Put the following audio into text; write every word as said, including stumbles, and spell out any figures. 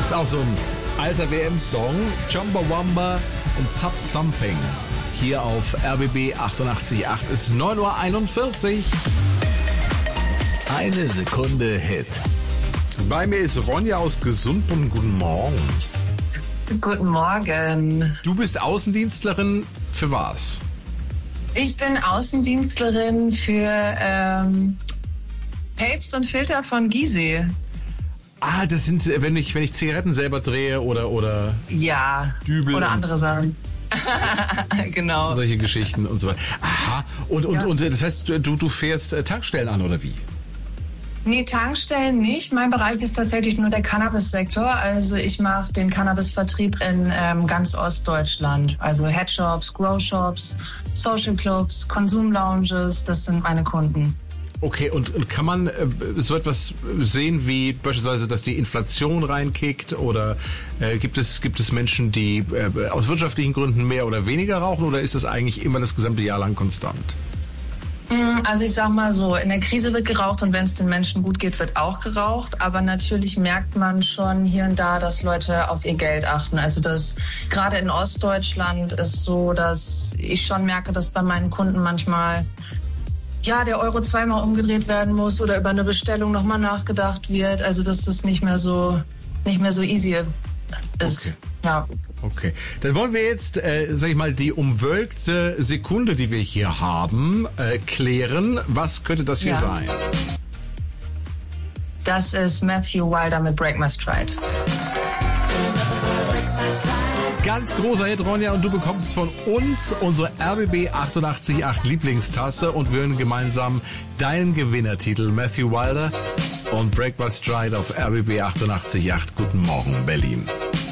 Ist auch so ein alter W M-Song. Chumbawamba und Tap Thumping. Hier auf R B B achtundachtzig Komma acht ist neun Uhr einundvierzig. Eine Sekunde Hit. Bei mir ist Ronja aus Gesundbrunnen. Guten Morgen. Guten Morgen. Du bist Außendienstlerin für was? Ich bin Außendienstlerin für ähm, Papes und Filter von Gysi. Ah, das sind, wenn ich, wenn ich Zigaretten selber drehe oder, oder ja, Dübel. Oder andere Sachen. Genau. Solche Geschichten und so weiter. Aha. Und, und, ja. und das heißt, du, du fährst Tankstellen an, oder wie? Nee, Tankstellen nicht. Mein Bereich ist tatsächlich nur der Cannabis-Sektor. Also ich mache den Cannabis-Vertrieb in ähm, ganz Ostdeutschland. Also Headshops, Grow-Shops, Social Clubs, Konsumlounges, das sind meine Kunden. Okay, und, und kann man äh, so etwas sehen wie beispielsweise, dass die Inflation reinkickt oder äh, gibt es gibt es Menschen, die äh, aus wirtschaftlichen Gründen mehr oder weniger rauchen oder ist das eigentlich immer das gesamte Jahr lang konstant? Also ich sag mal so, in der Krise wird geraucht und wenn es den Menschen gut geht, wird auch geraucht. Aber natürlich merkt man schon hier und da, dass Leute auf ihr Geld achten. Also das gerade in Ostdeutschland ist so, dass ich schon merke, dass bei meinen Kunden manchmal ja der Euro zweimal umgedreht werden muss oder über eine Bestellung nochmal nachgedacht wird. Also dass das nicht mehr so nicht mehr so easy ist. Okay. Ja. Okay, dann wollen wir jetzt, äh, sag ich mal, die umwölkte Sekunde, die wir hier haben, äh, klären. Was könnte das hier ja. sein? Das ist Matthew Wilder mit Break My Stride. Ganz großer Hit, Ronja, und du bekommst von uns unsere R B B achtundachtzig Komma acht Lieblingstasse und wir hören gemeinsam deinen Gewinnertitel Matthew Wilder und Break My Stride auf R B B achtundachtzig Komma acht. Guten Morgen, Berlin.